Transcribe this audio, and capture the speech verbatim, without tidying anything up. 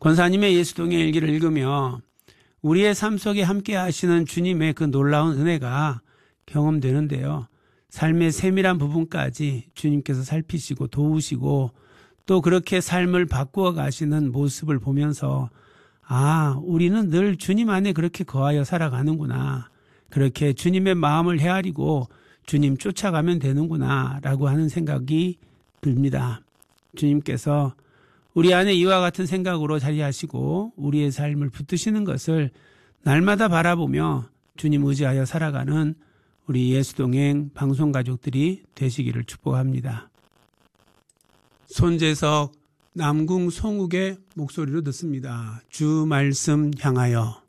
권사님의 예수동의 일기를 읽으며 우리의 삶 속에 함께 하시는 주님의 그 놀라운 은혜가 경험되는데요. 삶의 세밀한 부분까지 주님께서 살피시고 도우시고 또 그렇게 삶을 바꾸어 가시는 모습을 보면서 아, 우리는 늘 주님 안에 그렇게 거하여 살아가는구나. 그렇게 주님의 마음을 헤아리고 주님 쫓아가면 되는구나 라고 하는 생각이 듭니다. 주님께서 우리 안에 이와 같은 생각으로 자리하시고 우리의 삶을 붙드시는 것을 날마다 바라보며 주님 의지하여 살아가는 우리 예수동행 방송가족들이 되시기를 축복합니다. 손재석 남궁 송욱의 목소리로 듣습니다. 주 말씀 향하여.